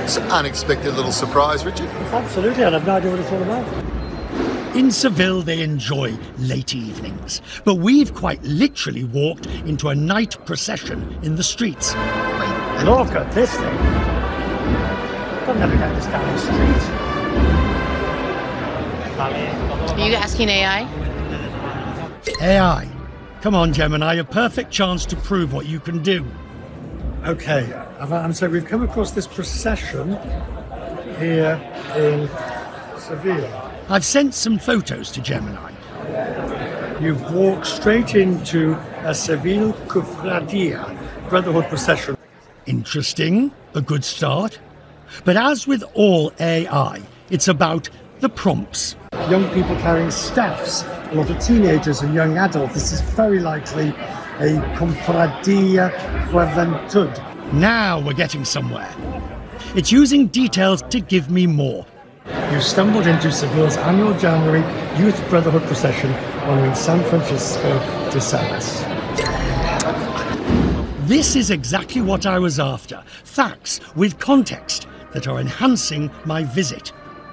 It's an unexpected little surprise, Richard. Absolutely, and I've no idea what it's all about. In Seville, they enjoy late evenings, but we've quite literally walked into a night procession in the streets. Look at this thing. I've never got this down the street. Are you asking AI? AI. Come on, Gemini, a perfect chance to prove what you can do. Okay, so we've come across this procession here in Seville. I've sent some photos to Gemini. You've walked straight into a Seville Cofradia, Brotherhood procession. Interesting, a good start. But as with all AI, it's about the prompts. Young people carrying staffs, a lot of teenagers and young adults. This is very likely a Cofradia Juventud. Now we're getting somewhere. It's using details to give me more. You stumbled into Seville's annual January Youth Brotherhood procession honoring San Francisco de Sales. This is exactly what I was after. Facts with context that are enhancing my visit.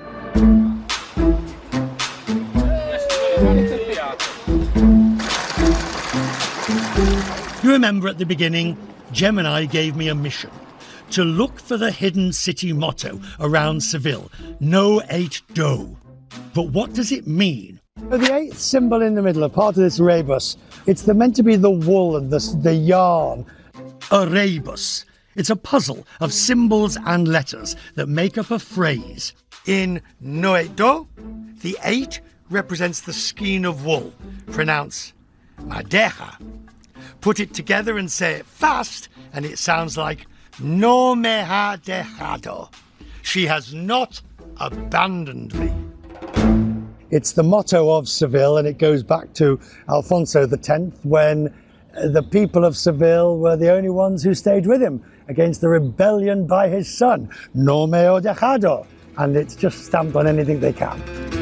You remember at the beginning, Gemini gave me a mission. To look for the hidden city motto around Seville, No 8 Do. But what does it mean? The eighth symbol in the middle, a part of this rebus, it's meant to be the wool and the yarn. A rebus. It's a puzzle of symbols and letters that make up a phrase. In No 8 Do, the 8 represents the skein of wool. Pronounce madeja. Put it together and say it fast, and it sounds like No me ha dejado. She has not abandoned me. It's the motto of Seville, and it goes back to Alfonso X when the people of Seville were the only ones who stayed with him against the rebellion by his son, No me ho dejado. And it's just stamped on anything they can.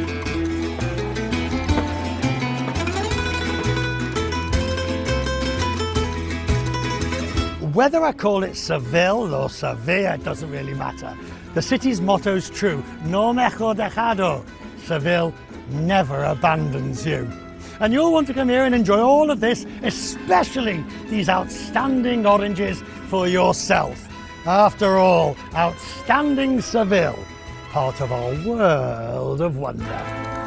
Whether I call it Seville or Sevilla, it doesn't really matter. The city's motto's true. No me ho dejado. Seville never abandons you. And you'll want to come here and enjoy all of this, especially these outstanding oranges for yourself. After all, outstanding Seville, part of our world of wonder.